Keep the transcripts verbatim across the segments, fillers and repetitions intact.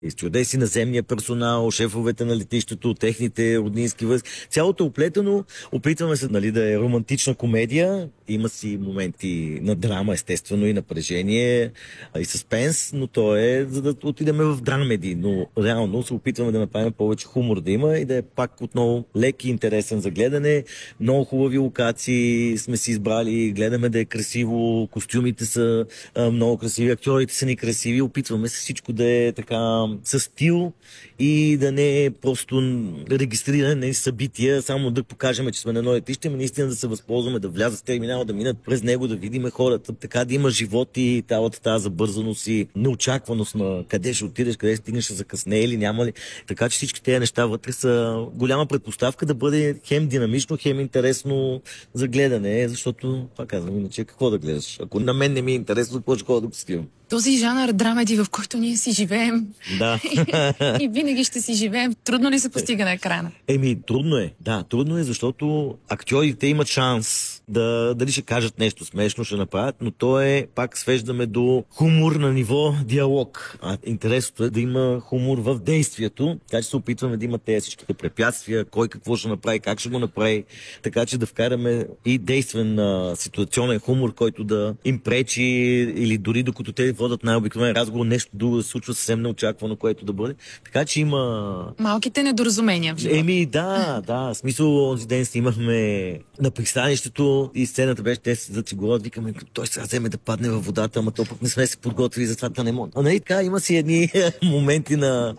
И стюардеси, наземния персонал, шефовете на летището, техните роднински връзки. Цялото оплетено, опитваме се, нали, да е романтична комедия. Има си моменти на драма, естествено, и напрежение, и съспенс, но то е за да отидем в драмеди. Но реално се опитваме да направим повече хумор да има и да е пак отново лек и интересен за гледане. Много хубави локации сме си избрали, гледаме да е красиво, костюмите са а, много красиви, актьорите са ни красиви, опитваме се всичко да е така със стил и да не е просто регистриране на събития, само да покажем, че сме на едно летище, но наистина да се възползваме, да влязат в терминала, да минат през него, да видим хората, така да има живот и цялата тази забързаност и неочакваност на къде ще отидеш, къде стигнеш, ще закъсне или няма ли. Така че всички тези неща вътре са голяма предпоставка да бъде хем динамично, хем интересно за гледане, защото, пак казвам, иначе какво да гледаш? Ако на мен не ми е интересно, какво ще ходя да го скривам? Този жанр драмеди, в който ние си живеем. Да. и, и винаги ще си живеем. Трудно ли се постига на екрана? Еми, трудно е. Да, трудно е, защото актьорите имат шанс да, дали ще кажат нещо смешно, ще направят, но то е, пак свеждаме до хумор на ниво диалог. А интересното е да има хумор в действието, така че се опитваме да има тези всичките препятствия, кой какво ще направи, как ще го направи, така че да вкараме и действен а, ситуационен хумор, който да им пречи или дори докато те водят най-обикновен разговор, нещо друго да се случва съвсем неочаквано, което да бъде. Така че има... Малките недоразумения в живота. Еми, да, да. В смисъл, онзи ден снимахме на пристанището и сцената беше, те се зацигуват, викаме, той сега вземе да падне във водата, ама то пък не сме се подготвили за това, да не може. А нали така, има си едни моменти на,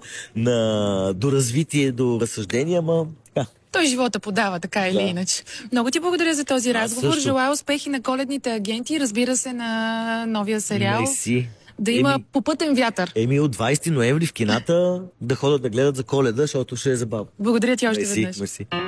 на доразвитие, до разсъждение, ама така. Той живота подава, така или да. Иначе. Много ти благодаря за този разговор. Желая успехи на коледните агенти, разбира се, на новия сериал. Мерси. Да има еми, попътен вятър. Еми от двайсети ноември в кината да ходят да гледат за Коледа, защото ще е забавно. Благодаря ти още мерси, веднъж. Мерси.